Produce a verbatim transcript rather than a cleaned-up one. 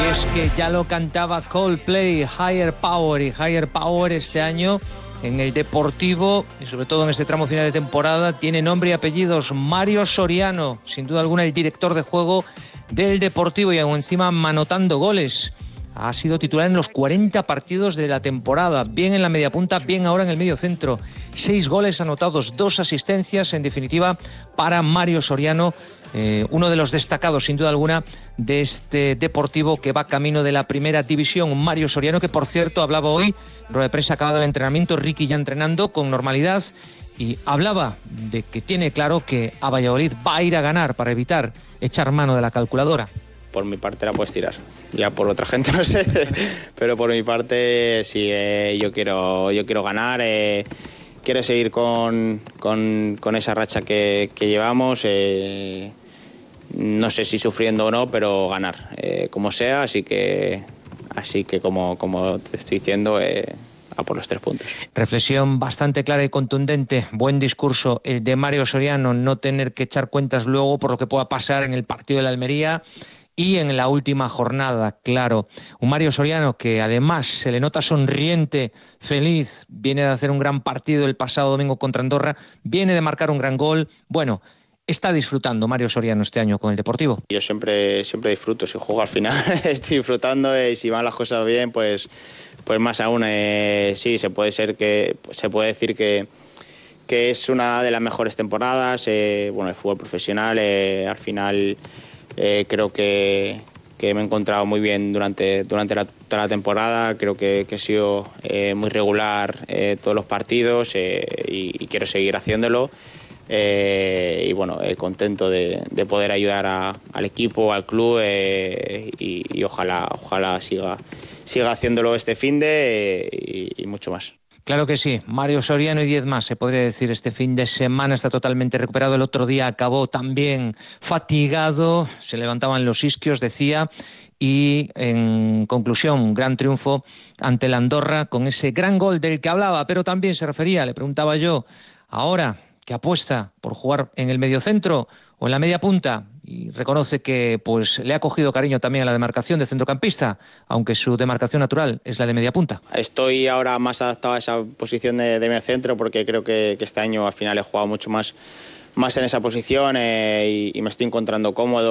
Y es que ya lo cantaba Coldplay, Higher Power, y Higher Power este año en el Deportivo, y sobre todo en este tramo final de temporada, tiene nombre y apellidos. Mario Soriano, sin duda alguna el director de juego del Deportivo, y aún encima manotando goles. Ha sido titular en los cuarenta partidos de la temporada, bien en la media punta, bien ahora en el medio centro. Seis goles anotados, dos asistencias, en definitiva, para Mario Soriano, eh, uno de los destacados, sin duda alguna, de este Deportivo que va camino de la primera división. Mario Soriano, que por cierto hablaba hoy, en rueda de prensa acabado el entrenamiento, Ricky ya entrenando con normalidad, y hablaba de que tiene claro que a Valladolid va a ir a ganar para evitar echar mano de la calculadora. Por mi parte la puedes tirar, ya por otra gente no sé, pero por mi parte sí, eh, yo quiero yo quiero ganar, eh, quiero seguir con, con, con esa racha que, que llevamos, eh, no sé si sufriendo o no, pero ganar, eh, como sea, así que, así que como, como te estoy diciendo, eh, a por los tres puntos. Reflexión bastante clara y contundente, buen discurso el de Mario Soriano, no tener que echar cuentas luego por lo que pueda pasar en el partido de la Almería y en la última jornada, claro. Un Mario Soriano que además se le nota sonriente, feliz, viene de hacer un gran partido el pasado domingo contra Andorra, viene de marcar un gran gol. Bueno, está disfrutando Mario Soriano este año con el Deportivo. Yo siempre, siempre disfruto, si juego al final estoy disfrutando, y si van las cosas bien, pues, pues más aún. Eh, sí, se puede ser que se puede decir que que es una de las mejores temporadas. Eh, bueno, el fútbol profesional, eh, al final eh, creo que, que me he encontrado muy bien durante, durante la, toda la temporada. Creo que, que he sido eh, muy regular eh, todos los partidos, eh, y, y quiero seguir haciéndolo. Eh, y bueno, eh, contento de, de poder ayudar a, al equipo, al club, eh, y, y ojalá, ojalá siga, siga haciéndolo este finde, eh, y, y mucho más. Claro que sí, Mario Soriano y diez más, se podría decir, este fin de semana está totalmente recuperado. El otro día acabó también fatigado, se levantaban los isquios, decía, y en conclusión, gran triunfo ante el Andorra con ese gran gol del que hablaba, pero también se refería, le preguntaba yo, ahora que apuesta por jugar en el mediocentro o en la media punta, y reconoce que pues le ha cogido cariño también a la demarcación de centrocampista, aunque su demarcación natural es la de media punta. Estoy ahora más adaptado a esa posición de, de mediocentro, porque creo que, que este año al final he jugado mucho más, más en esa posición, eh, y, y me estoy encontrando cómodo.